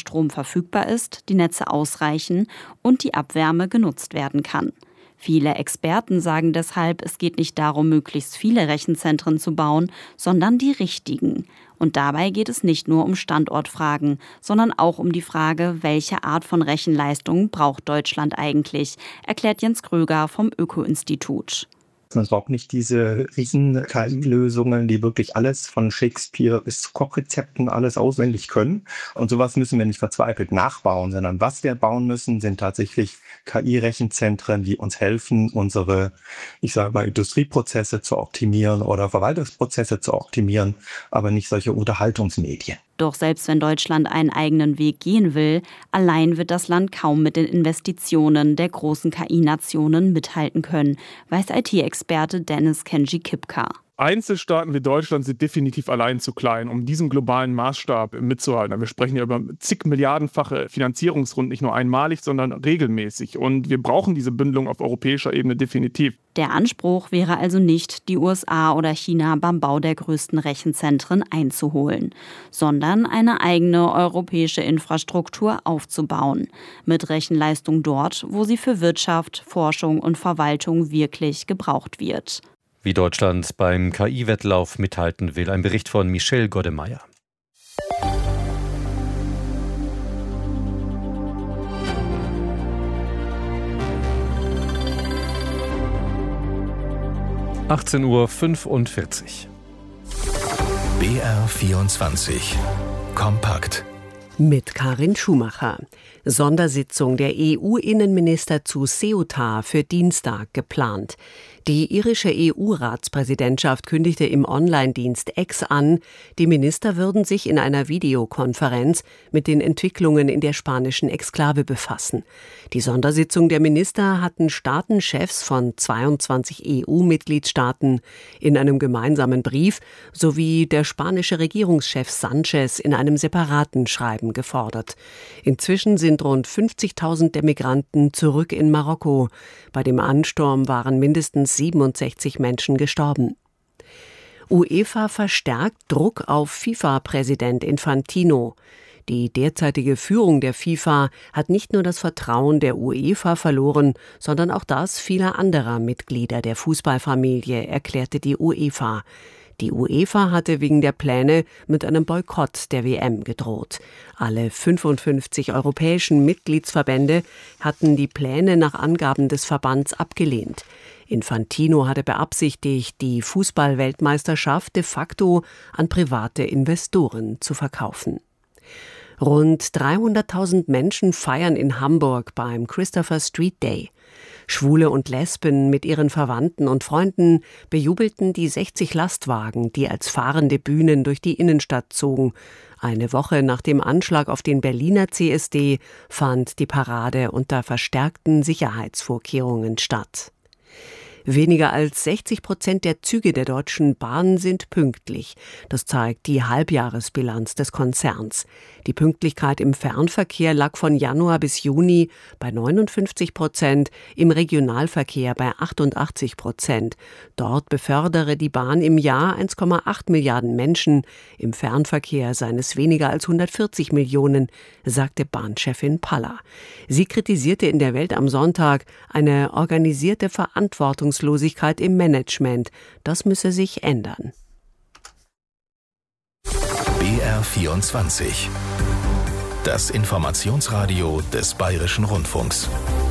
Strom verfügbar ist, die Netze ausreichen und die Abwärme genutzt werden kann. Viele Experten sagen deshalb, es geht nicht darum, möglichst viele Rechenzentren zu bauen, sondern die richtigen. Und dabei geht es nicht nur um Standortfragen, sondern auch um die Frage, welche Art von Rechenleistung braucht Deutschland eigentlich, erklärt Jens Kröger vom Öko-Institut. Man braucht nicht diese riesen KI-Lösungen, die wirklich alles von Shakespeare bis zu Kochrezepten alles auswendig können. Und sowas müssen wir nicht verzweifelt nachbauen, sondern was wir bauen müssen, sind tatsächlich KI-Rechenzentren, die uns helfen, unsere, Industrieprozesse zu optimieren oder Verwaltungsprozesse zu optimieren, aber nicht solche Unterhaltungsmedien. Doch selbst wenn Deutschland einen eigenen Weg gehen will, allein wird das Land kaum mit den Investitionen der großen KI-Nationen mithalten können, weiß IT-Experte Dennis Kenji-Kipka. Einzelstaaten wie Deutschland sind definitiv allein zu klein, um diesen globalen Maßstab mitzuhalten. Wir sprechen ja über zig milliardenfache Finanzierungsrunden, nicht nur einmalig, sondern regelmäßig. Und wir brauchen diese Bündelung auf europäischer Ebene definitiv. Der Anspruch wäre also nicht, die USA oder China beim Bau der größten Rechenzentren einzuholen, sondern eine eigene europäische Infrastruktur aufzubauen. Mit Rechenleistung dort, wo sie für Wirtschaft, Forschung und Verwaltung wirklich gebraucht wird. Wie Deutschland beim KI-Wettlauf mithalten will. Ein Bericht von Michelle Goddemeyer. (18:45 Uhr). BR24 Kompakt. Mit Karin Schumacher. Sondersitzung der EU-Innenminister zu Ceuta für Dienstag geplant. Die irische EU-Ratspräsidentschaft kündigte im Online-Dienst X an, die Minister würden sich in einer Videokonferenz mit den Entwicklungen in der spanischen Exklave befassen. Die Sondersitzung der Minister hatten Staatenchefs von 22 EU-Mitgliedstaaten in einem gemeinsamen Brief sowie der spanische Regierungschef Sanchez in einem separaten Schreiben gefordert. Inzwischen sind rund 50.000 der Migranten zurück in Marokko. Bei dem Ansturm waren mindestens 67 Menschen gestorben. UEFA verstärkt Druck auf FIFA-Präsident Infantino. Die derzeitige Führung der FIFA hat nicht nur das Vertrauen der UEFA verloren, sondern auch das vieler anderer Mitglieder der Fußballfamilie, erklärte die UEFA. Die UEFA hatte wegen der Pläne mit einem Boykott der WM gedroht. Alle 55 europäischen Mitgliedsverbände hatten die Pläne nach Angaben des Verbands abgelehnt. Infantino hatte beabsichtigt, die Fußball-Weltmeisterschaft de facto an private Investoren zu verkaufen. Rund 300.000 Menschen feiern in Hamburg beim Christopher Street Day. Schwule und Lesben mit ihren Verwandten und Freunden bejubelten die 60 Lastwagen, die als fahrende Bühnen durch die Innenstadt zogen. Eine Woche nach dem Anschlag auf den Berliner CSD fand die Parade unter verstärkten Sicherheitsvorkehrungen statt. Weniger als 60% der Züge der Deutschen Bahn sind pünktlich. Das zeigt die Halbjahresbilanz des Konzerns. Die Pünktlichkeit im Fernverkehr lag von Januar bis Juni bei 59%, im Regionalverkehr bei 88%. Dort befördere die Bahn im Jahr 1,8 Milliarden Menschen. Im Fernverkehr seien es weniger als 140 Millionen, sagte Bahnchefin Paller. Sie kritisierte in der Welt am Sonntag eine organisierte Verantwortungslosigkeit im Management. Das müsse sich ändern. BR24. Das Informationsradio des Bayerischen Rundfunks.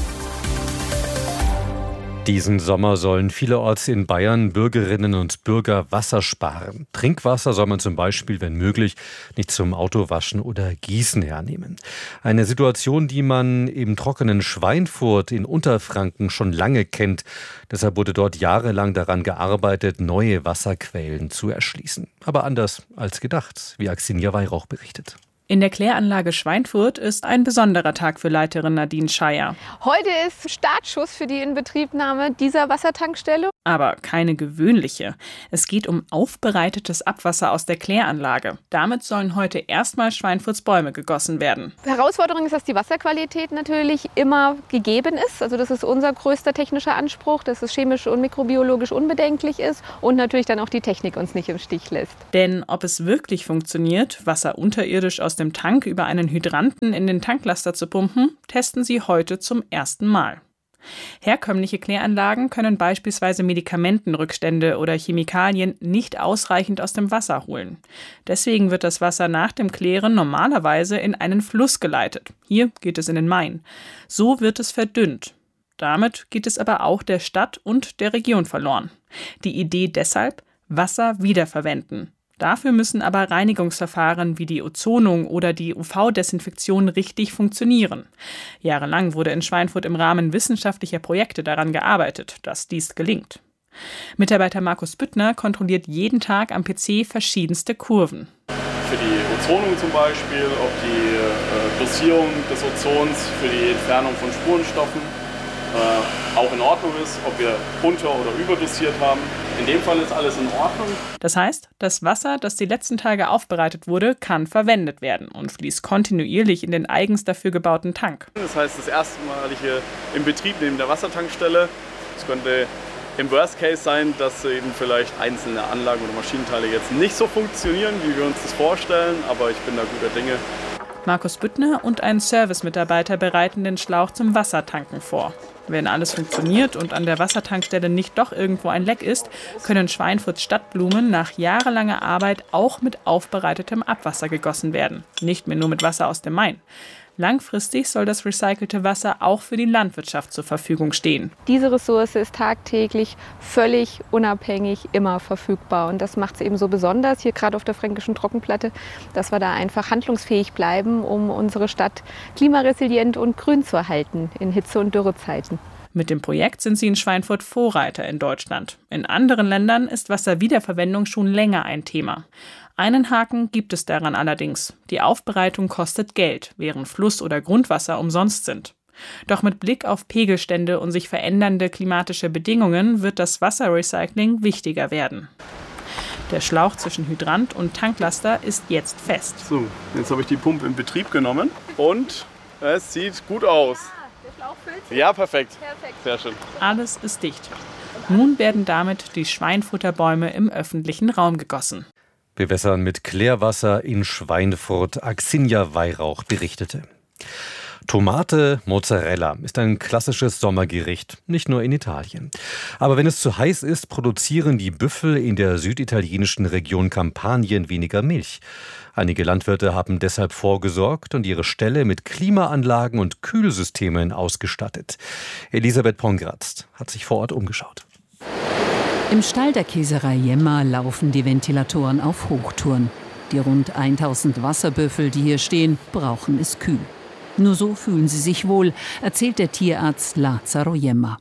Diesen Sommer sollen vielerorts in Bayern Bürgerinnen und Bürger Wasser sparen. Trinkwasser soll man zum Beispiel, wenn möglich, nicht zum Autowaschen oder Gießen hernehmen. Eine Situation, die man im trockenen Schweinfurt in Unterfranken schon lange kennt. Deshalb wurde dort jahrelang daran gearbeitet, neue Wasserquellen zu erschließen. Aber anders als gedacht, wie Axinia Weihrauch berichtet. In der Kläranlage Schweinfurt ist ein besonderer Tag für Leiterin Nadine Scheier. Heute ist Startschuss für die Inbetriebnahme dieser Wassertankstelle. Aber keine gewöhnliche. Es geht um aufbereitetes Abwasser aus der Kläranlage. Damit sollen heute erstmal Schweinfurts Bäume gegossen werden. Herausforderung ist, dass die Wasserqualität natürlich immer gegeben ist. Also das ist unser größter technischer Anspruch, dass es chemisch und mikrobiologisch unbedenklich ist und natürlich dann auch die Technik uns nicht im Stich lässt. Denn ob es wirklich funktioniert, Wasser unterirdisch aus dem Tank über einen Hydranten in den Tanklaster zu pumpen, testen sie heute zum ersten Mal. Herkömmliche Kläranlagen können beispielsweise Medikamentenrückstände oder Chemikalien nicht ausreichend aus dem Wasser holen. Deswegen wird das Wasser nach dem Klären normalerweise in einen Fluss geleitet. Hier geht es in den Main. So wird es verdünnt. Damit geht es aber auch der Stadt und der Region verloren. Die Idee deshalb: Wasser wiederverwenden. Dafür müssen aber Reinigungsverfahren wie die Ozonung oder die UV-Desinfektion richtig funktionieren. Jahrelang wurde in Schweinfurt im Rahmen wissenschaftlicher Projekte daran gearbeitet, dass dies gelingt. Mitarbeiter Markus Büttner kontrolliert jeden Tag am PC verschiedenste Kurven. Für die Ozonung zum Beispiel, ob die Dosierung des Ozons für die Entfernung von Spurenstoffen auch in Ordnung ist, ob wir unter- oder überdosiert haben. In dem Fall ist alles in Ordnung. Das heißt, das Wasser, das die letzten Tage aufbereitet wurde, kann verwendet werden und fließt kontinuierlich in den eigens dafür gebauten Tank. Das heißt, das erstmalige im Betrieb neben der Wassertankstelle. Es könnte im Worst Case sein, dass eben vielleicht einzelne Anlagen oder Maschinenteile jetzt nicht so funktionieren, wie wir uns das vorstellen, aber ich bin da guter Dinge. Markus Büttner und ein Servicemitarbeiter bereiten den Schlauch zum Wassertanken vor. Wenn alles funktioniert und an der Wassertankstelle nicht doch irgendwo ein Leck ist, können Schweinfurts Stadtblumen nach jahrelanger Arbeit auch mit aufbereitetem Abwasser gegossen werden. Nicht mehr nur mit Wasser aus dem Main. Langfristig soll das recycelte Wasser auch für die Landwirtschaft zur Verfügung stehen. Diese Ressource ist tagtäglich völlig unabhängig immer verfügbar. Und das macht es eben so besonders, hier gerade auf der Fränkischen Trockenplatte, dass wir da einfach handlungsfähig bleiben, um unsere Stadt klimaresilient und grün zu erhalten in Hitze- und Dürrezeiten. Mit dem Projekt sind sie in Schweinfurt Vorreiter in Deutschland. In anderen Ländern ist Wasserwiederverwendung schon länger ein Thema. Einen Haken gibt es daran allerdings. Die Aufbereitung kostet Geld, während Fluss- oder Grundwasser umsonst sind. Doch mit Blick auf Pegelstände und sich verändernde klimatische Bedingungen wird das Wasserrecycling wichtiger werden. Der Schlauch zwischen Hydrant und Tanklaster ist jetzt fest. So, jetzt habe ich die Pumpe in Betrieb genommen und es sieht gut aus. Der Schlauch füllt sich? Ja, perfekt. Sehr schön. Alles ist dicht. Nun werden damit die Schweinfurter Bäume im öffentlichen Raum gegossen. Bewässern mit Klärwasser in Schweinfurt. Axinia Weihrauch berichtete. Tomate Mozzarella ist ein klassisches Sommergericht, nicht nur in Italien. Aber wenn es zu heiß ist, produzieren die Büffel in der süditalienischen Region Kampanien weniger Milch. Einige Landwirte haben deshalb vorgesorgt und ihre Ställe mit Klimaanlagen und Kühlsystemen ausgestattet. Elisabeth Pongratz hat sich vor Ort umgeschaut. Im Stall der Käserei Jemma laufen die Ventilatoren auf Hochtouren. Die rund 1000 Wasserbüffel, die hier stehen, brauchen es kühl. Nur so fühlen sie sich wohl, erzählt der Tierarzt Lazzaro Jemma.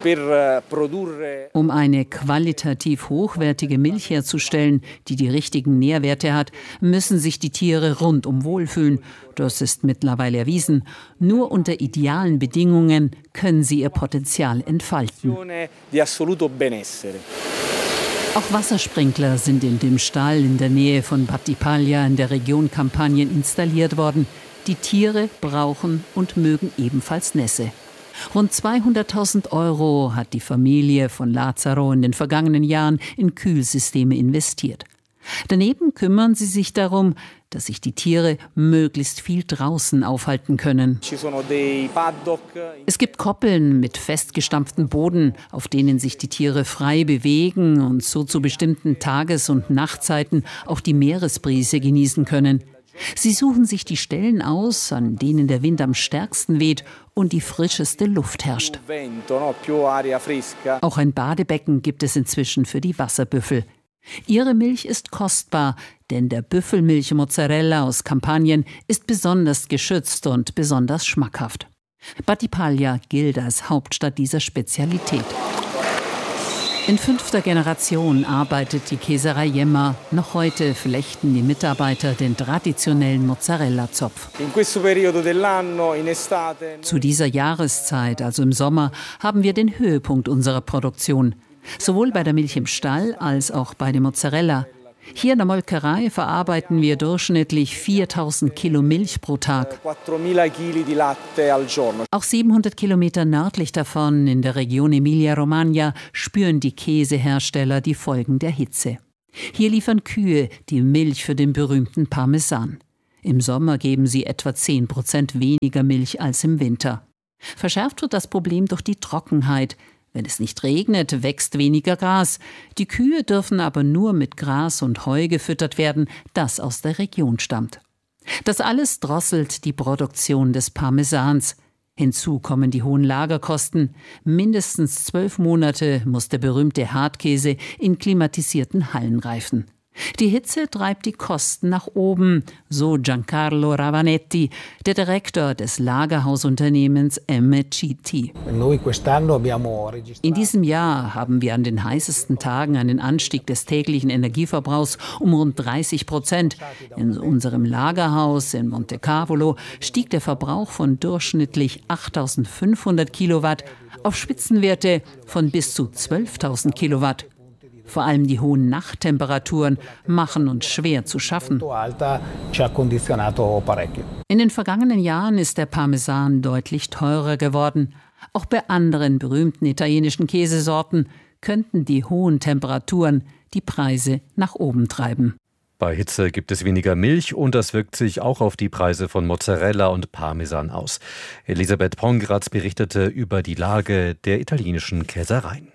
Um eine qualitativ hochwertige Milch herzustellen, die die richtigen Nährwerte hat, müssen sich die Tiere rundum wohlfühlen. Das ist mittlerweile erwiesen. Nur unter idealen Bedingungen können sie ihr Potenzial entfalten. Auch Wassersprinkler sind in dem Stall in der Nähe von Battipaglia in der Region Kampanien installiert worden. Die Tiere brauchen und mögen ebenfalls Nässe. Rund 200.000 € hat die Familie von Lazzaro in den vergangenen Jahren in Kühlsysteme investiert. Daneben kümmern sie sich darum, dass sich die Tiere möglichst viel draußen aufhalten können. Es gibt Koppeln mit festgestampftem Boden, auf denen sich die Tiere frei bewegen und so zu bestimmten Tages- und Nachtzeiten auch die Meeresbrise genießen können. Sie suchen sich die Stellen aus, an denen der Wind am stärksten weht und die frischeste Luft herrscht. Auch ein Badebecken gibt es inzwischen für die Wasserbüffel. Ihre Milch ist kostbar, denn der Büffelmilch Mozzarella aus Kampanien ist besonders geschützt und besonders schmackhaft. Battipaglia gilt als Hauptstadt dieser Spezialität. In 5. Generation arbeitet die Käserei Jemma. Noch heute flechten die Mitarbeiter den traditionellen Mozzarella-Zopf. Zu dieser Jahreszeit, also im Sommer, haben wir den Höhepunkt unserer Produktion. Sowohl bei der Milch im Stall als auch bei der Mozzarella. Hier in der Molkerei verarbeiten wir durchschnittlich 4.000 Kilo Milch pro Tag. Auch 700 Kilometer nördlich davon, in der Region Emilia-Romagna, spüren die Käsehersteller die Folgen der Hitze. Hier liefern Kühe die Milch für den berühmten Parmesan. Im Sommer geben sie etwa 10% weniger Milch als im Winter. Verschärft wird das Problem durch die Trockenheit. Wenn es nicht regnet, wächst weniger Gras. Die Kühe dürfen aber nur mit Gras und Heu gefüttert werden, das aus der Region stammt. Das alles drosselt die Produktion des Parmesans. Hinzu kommen die hohen Lagerkosten. Mindestens 12 Monate muss der berühmte Hartkäse in klimatisierten Hallen reifen. Die Hitze treibt die Kosten nach oben, so Giancarlo Ravanetti, der Direktor des Lagerhausunternehmens MCT. In diesem Jahr haben wir an den heißesten Tagen einen Anstieg des täglichen Energieverbrauchs um rund 30%. In unserem Lagerhaus in Monte Cavolo stieg der Verbrauch von durchschnittlich 8.500 Kilowatt auf Spitzenwerte von bis zu 12.000 Kilowatt. Vor allem die hohen Nachttemperaturen machen uns schwer zu schaffen. In den vergangenen Jahren ist der Parmesan deutlich teurer geworden. Auch bei anderen berühmten italienischen Käsesorten könnten die hohen Temperaturen die Preise nach oben treiben. Bei Hitze gibt es weniger Milch und das wirkt sich auch auf die Preise von Mozzarella und Parmesan aus. Elisabeth Pongratz berichtete über die Lage der italienischen Käsereien.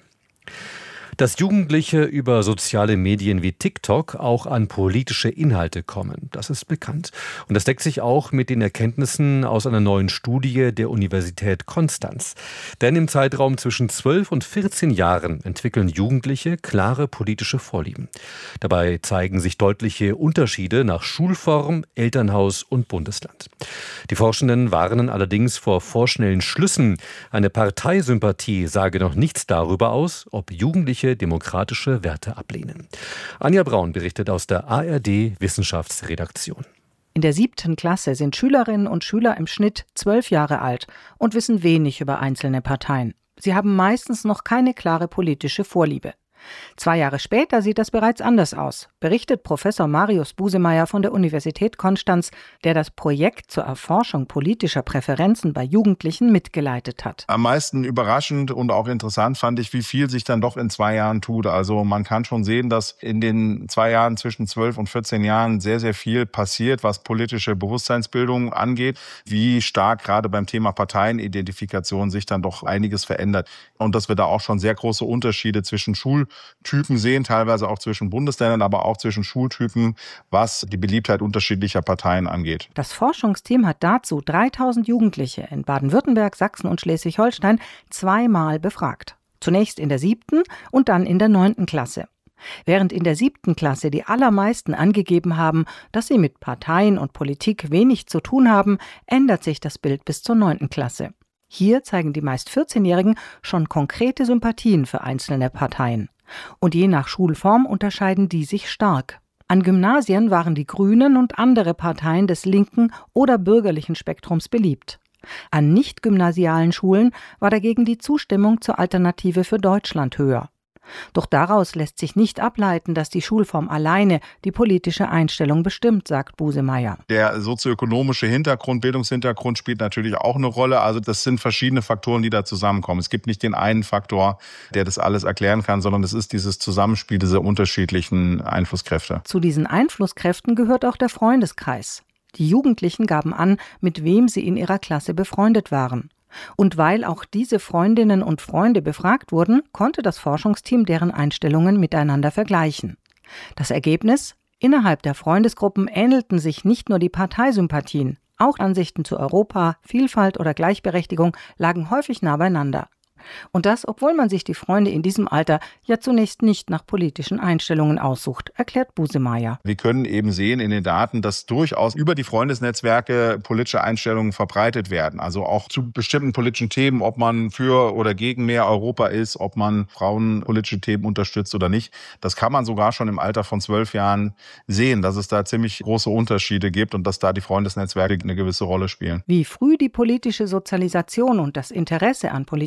Dass Jugendliche über soziale Medien wie TikTok auch an politische Inhalte kommen, das ist bekannt. Und das deckt sich auch mit den Erkenntnissen aus einer neuen Studie der Universität Konstanz. Denn im Zeitraum zwischen 12 und 14 Jahren entwickeln Jugendliche klare politische Vorlieben. Dabei zeigen sich deutliche Unterschiede nach Schulform, Elternhaus und Bundesland. Die Forschenden warnen allerdings vor vorschnellen Schlüssen. Eine Parteisympathie sage noch nichts darüber aus, ob Jugendliche demokratische Werte ablehnen. Anja Braun berichtet aus der ARD Wissenschaftsredaktion. In der 7. Klasse sind Schülerinnen und Schüler im Schnitt 12 Jahre alt und wissen wenig über einzelne Parteien. Sie haben meistens noch keine klare politische Vorliebe. 2 Jahre später sieht das bereits anders aus, berichtet Professor Marius Busemayr von der Universität Konstanz, der das Projekt zur Erforschung politischer Präferenzen bei Jugendlichen mitgeleitet hat. Am meisten überraschend und auch interessant fand ich, wie viel sich dann doch in 2 Jahren tut. Also man kann schon sehen, dass in den 2 Jahren zwischen 12 und 14 Jahren sehr, sehr viel passiert, was politische Bewusstseinsbildung angeht. Wie stark gerade beim Thema Parteienidentifikation sich dann doch einiges verändert. Und dass wir da auch schon sehr große Unterschiede zwischen Schultypen sehen, teilweise auch zwischen Bundesländern, aber auch zwischen Schultypen, was die Beliebtheit unterschiedlicher Parteien angeht. Das Forschungsteam hat dazu 3.000 Jugendliche in Baden-Württemberg, Sachsen und Schleswig-Holstein 2-mal befragt. Zunächst in der 7. und dann in der 9. Klasse. Während in der 7. Klasse die allermeisten angegeben haben, dass sie mit Parteien und Politik wenig zu tun haben, ändert sich das Bild bis zur 9. Klasse. Hier zeigen die meist 14-Jährigen schon konkrete Sympathien für einzelne Parteien. Und je nach Schulform unterscheiden die sich stark. An Gymnasien waren die Grünen und andere Parteien des linken oder bürgerlichen Spektrums beliebt. An nicht-gymnasialen Schulen war dagegen die Zustimmung zur Alternative für Deutschland höher. Doch daraus lässt sich nicht ableiten, dass die Schulform alleine die politische Einstellung bestimmt, sagt Busemayr. Der sozioökonomische Hintergrund, Bildungshintergrund spielt natürlich auch eine Rolle. Also das sind verschiedene Faktoren, die da zusammenkommen. Es gibt nicht den einen Faktor, der das alles erklären kann, sondern es ist dieses Zusammenspiel dieser unterschiedlichen Einflusskräfte. Zu diesen Einflusskräften gehört auch der Freundeskreis. Die Jugendlichen gaben an, mit wem sie in ihrer Klasse befreundet waren. Und weil auch diese Freundinnen und Freunde befragt wurden, konnte das Forschungsteam deren Einstellungen miteinander vergleichen. Das Ergebnis? Innerhalb der Freundesgruppen ähnelten sich nicht nur die Parteisympathien, auch Ansichten zu Europa, Vielfalt oder Gleichberechtigung lagen häufig nah beieinander. Und das, obwohl man sich die Freunde in diesem Alter ja zunächst nicht nach politischen Einstellungen aussucht, erklärt Busemayr. Wir können eben sehen in den Daten, dass durchaus über die Freundesnetzwerke politische Einstellungen verbreitet werden. Also auch zu bestimmten politischen Themen, ob man für oder gegen mehr Europa ist, ob man frauenpolitische Themen unterstützt oder nicht. Das kann man sogar schon im Alter von 12 Jahren sehen, dass es da ziemlich große Unterschiede gibt und dass da die Freundesnetzwerke eine gewisse Rolle spielen. Wie früh die politische Sozialisation und das Interesse an Politik bei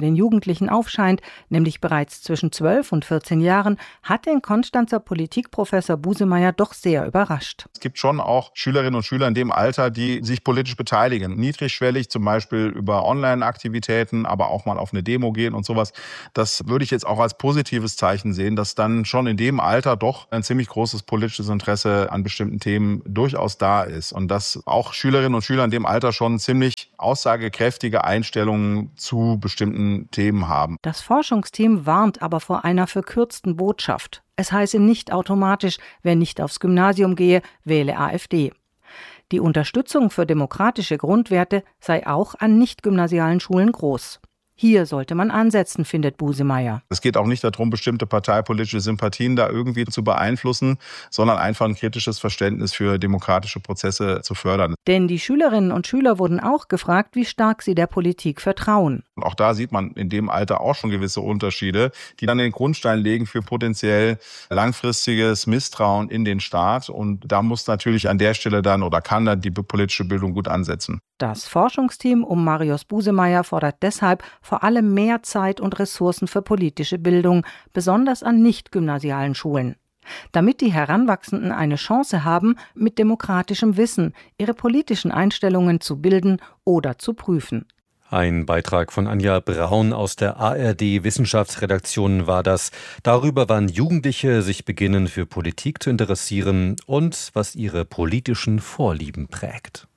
den Jugendlichen aufscheint, nämlich bereits zwischen 12 und 14 Jahren, hat den Konstanzer Politikprofessor Busemayr doch sehr überrascht. Es gibt schon auch Schülerinnen und Schüler in dem Alter, die sich politisch beteiligen. Niedrigschwellig, zum Beispiel über Online-Aktivitäten, aber auch mal auf eine Demo gehen und sowas. Das würde ich jetzt auch als positives Zeichen sehen, dass dann schon in dem Alter doch ein ziemlich großes politisches Interesse an bestimmten Themen durchaus da ist. Und dass auch Schülerinnen und Schüler in dem Alter schon ziemlich aussagekräftige Einstellungen zu bestimmten Themen haben. Das Forschungsteam warnt aber vor einer verkürzten Botschaft. Es heiße nicht automatisch, wer nicht aufs Gymnasium gehe, wähle AfD. Die Unterstützung für demokratische Grundwerte sei auch an nicht-gymnasialen Schulen groß. Hier sollte man ansetzen, findet Busemayr. Es geht auch nicht darum, bestimmte parteipolitische Sympathien da irgendwie zu beeinflussen, sondern einfach ein kritisches Verständnis für demokratische Prozesse zu fördern. Denn die Schülerinnen und Schüler wurden auch gefragt, wie stark sie der Politik vertrauen. Und auch da sieht man in dem Alter auch schon gewisse Unterschiede, die dann den Grundstein legen für potenziell langfristiges Misstrauen in den Staat. Und da muss natürlich an der Stelle dann oder kann dann die politische Bildung gut ansetzen. Das Forschungsteam um Marius Busemayr fordert deshalb vor allem mehr Zeit und Ressourcen für politische Bildung, besonders an nicht-gymnasialen Schulen. Damit die Heranwachsenden eine Chance haben, mit demokratischem Wissen ihre politischen Einstellungen zu bilden oder zu prüfen. Ein Beitrag von Anja Braun aus der ARD-Wissenschaftsredaktion war das. Darüber, wann Jugendliche sich beginnen, für Politik zu interessieren und was ihre politischen Vorlieben prägt.